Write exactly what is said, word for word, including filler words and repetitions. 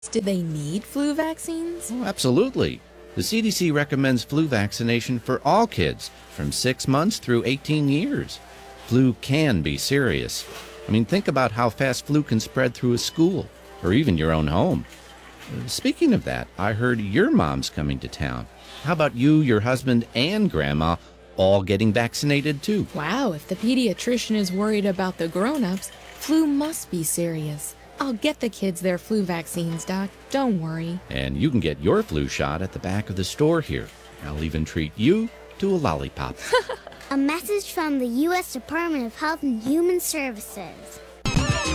Do they need flu vaccines? Oh, absolutely. The C D C recommends flu vaccination for all kids from six months through eighteen years. Flu can be serious. I mean, think about how fast flu can spread through a school or even your own home. Uh, Speaking of that, I heard your mom's coming to town. How about you, your husband, and Grandma all getting vaccinated too? Wow, if the pediatrician is worried about the grown-ups, flu must be serious. I'll get the kids their flu vaccines, Doc. Don't worry. And you can get your flu shot at the back of the store here. I'll even treat you to a lollipop. A message from the U S Department of Health and Human Services.